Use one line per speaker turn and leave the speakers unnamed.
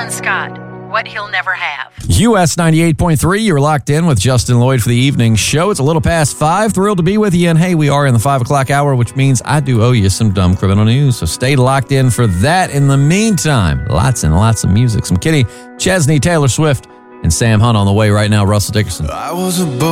Alan Scott, what he'll never have.
US 98.3, you're locked in with Justin Lloyd for the evening show. It's a little past 5. Thrilled to be with you. And hey, we are in the 5 o'clock hour, which means I do owe you some dumb criminal news. So stay locked in for that. In the meantime, lots and lots of music. Some Kenny Chesney, Taylor Swift, and Sam Hunt on the way right now. Russell Dickerson.
I was a